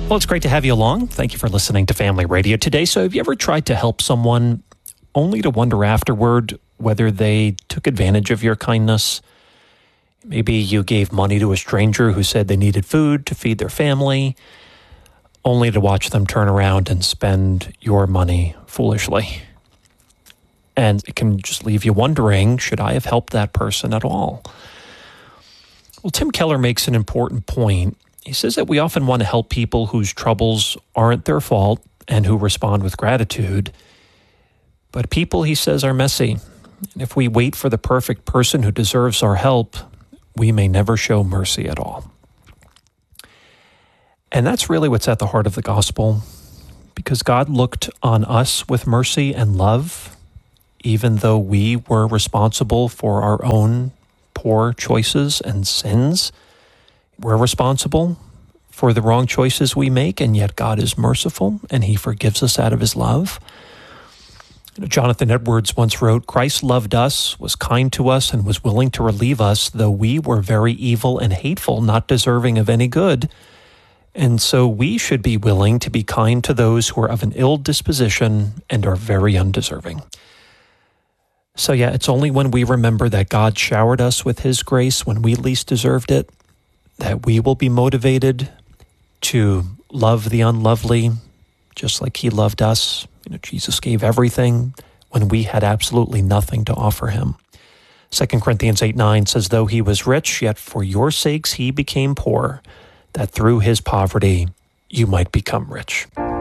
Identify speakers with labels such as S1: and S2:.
S1: Well, it's great to have you along. Thank you for listening to Family Radio today. So have you ever tried to help someone only to wonder afterward whether they took advantage of your kindness? Maybe you gave money to a stranger who said they needed food to feed their family, only to watch them turn around and spend your money foolishly. And it can just leave you wondering, should I have helped that person at all? Well, Tim Keller makes an important point. He says that we often want to help people whose troubles aren't their fault and who respond with gratitude. But people, he says, are messy. And if we wait for the perfect person who deserves our help, we may never show mercy at all. And that's really what's at the heart of the gospel, because God looked on us with mercy and love, even though we were responsible for our own poor choices and sins. We're responsible for the wrong choices we make, and yet God is merciful, and he forgives us out of his love. Jonathan Edwards once wrote, "Christ loved us, was kind to us, and was willing to relieve us, though we were very evil and hateful, not deserving of any good. And so we should be willing to be kind to those who are of an ill disposition and are very undeserving." So yeah, it's only when we remember that God showered us with his grace when we least deserved it, that we will be motivated to love the unlovely, just like he loved us. Jesus gave everything when we had absolutely nothing to offer him. 2 Corinthians 8:9 says, "Though he was rich, yet for your sakes he became poor, that through his poverty you might become rich."